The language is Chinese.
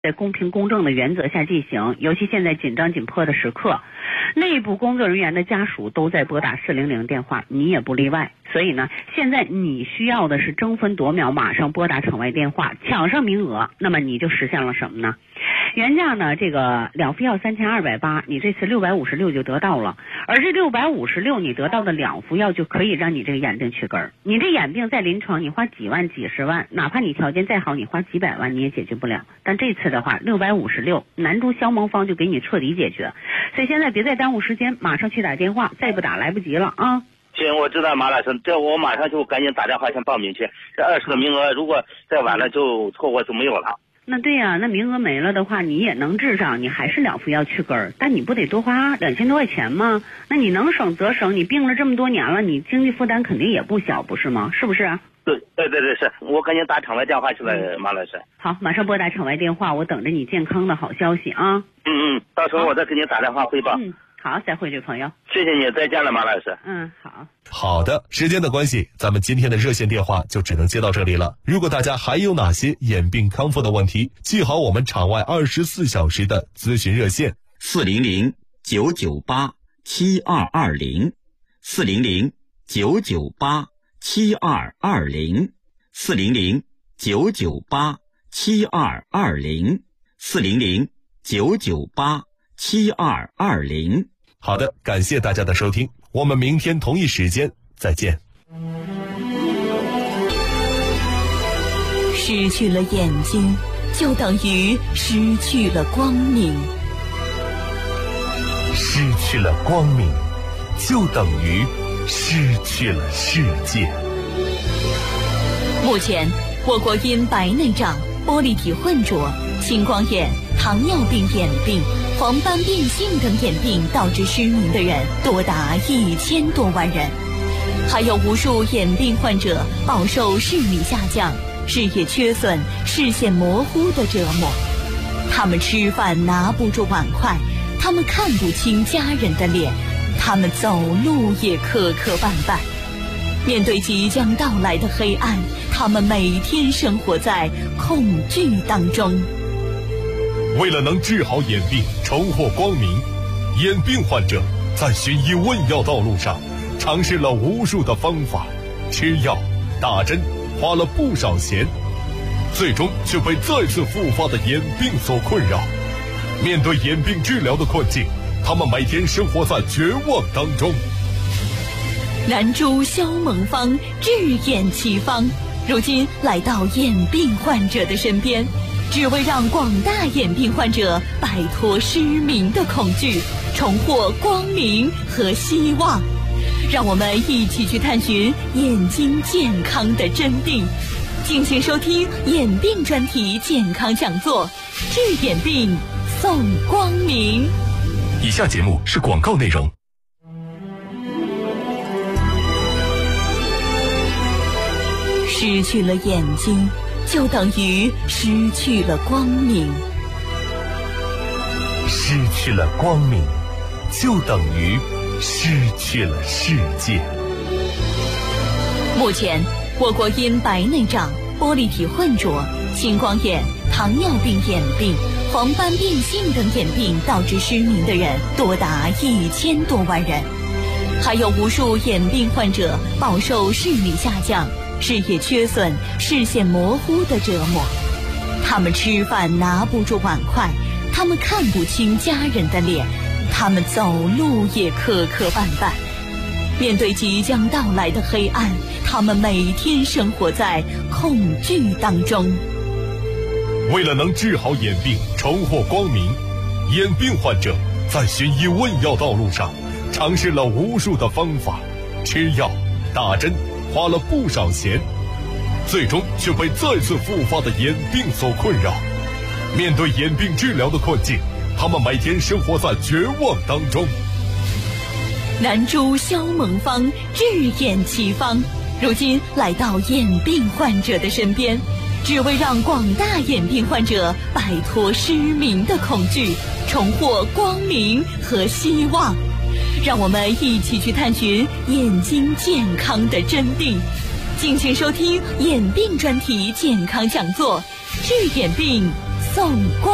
在公平公正的原则下进行，尤其现在紧张紧迫的时刻，内部工作人员的家属都在拨打400电话，你也不例外。所以呢，现在你需要的是争分夺秒，马上拨打场外电话，抢上名额，那么你就实现了什么呢？原价呢，这个两副药3280，你这次656就得到了，而这656你得到的2副药就可以让你这个眼病去根儿。你这眼病在临床你花几万几十万，哪怕你条件再好，你花几百万你也解决不了。但这次的话656，南珠消盟方就给你彻底解决。所以现在别再耽误时间，马上去打电话，再不打来不及了啊！ 行，我知道马老师，这我马上就赶紧打电话先报名去。这20个名额，如果再晚了就错过就没有了。 那对呀，那名额没了的话，你也能治上，你还是2副药去根儿，但你不得多花2000多块钱吗？那你能省则省，你病了这么多年了，你经济负担肯定也不小，不是吗？是不是？ 对，是我赶紧打场外电话去了，马老师。 好，马上拨打场外电话，我等着你健康的好消息啊。 到时候我再给你打电话汇报。 好，再会，这位朋友。 谢谢你，再见了，马老师。 好。 好的，时间的关系，咱们今天的热线电话就只能接到这里了。如果大家还有哪些眼病康复的问题，记好我们场外24小时的咨询热线 400-998-7220 400-998-7220 400-998-7220 400-998-7220。 好的，感谢大家的收听，我们明天同一时间再见。 失去了眼睛，就等于失去了光明； 失去了光明，就等于失去了世界。 目前，我国因白内障、玻璃体混浊、青光眼、糖尿病眼病、黄斑变性等眼病导致失明的人多达1000多万人，还有无数眼病患者饱受视力下降、视野缺损、视线模糊的折磨。他们吃饭拿不住碗筷，他们看不清家人的脸，他们走路也磕磕绊绊。面对即将到来的黑暗，他们每天生活在恐惧当中。 为了能治好眼病，重获光明，眼病患者在寻医问药道路上尝试了无数的方法，吃药、打针，花了不少钱，最终却被再次复发的眼病所困扰。面对眼病治疗的困境，他们每天生活在绝望当中。 南珠消盟方治眼奇方，如今来到眼病患者的身边，只为让广大眼病患者摆脱失明的恐惧，重获光明和希望。让我们一起去探寻眼睛健康的真谛。敬请收听眼病专题健康讲座，治眼病送光明。 以下节目是广告内容。 失去了眼睛，就等于失去了光明； 失去了光明，就等于失去了世界。 目前，我国因白内障、玻璃体混浊、青光眼、糖尿病眼病、黄斑变性等眼病导致失明的人多达1000多万人，还有无数眼病患者饱受视力下降、视野缺损、视线模糊的折磨。他们吃饭拿不住碗筷，他们看不清家人的脸，他们走路也磕磕绊绊。面对即将到来的黑暗，他们每天生活在恐惧当中。 为了能治好眼病，重获光明，眼病患者在寻医问药道路上尝试了无数的方法，吃药、打针，花了不少钱，最终却被再次复发的眼病所困扰。面对眼病治疗的困境，他们每天生活在绝望当中。 南珠消盟方治眼奇方，如今来到眼病患者的身边，只为让广大眼病患者摆脱失明的恐惧，重获光明和希望。让我们一起去探寻眼睛健康的真谛。敬请收听眼病专题健康讲座，治眼病送光。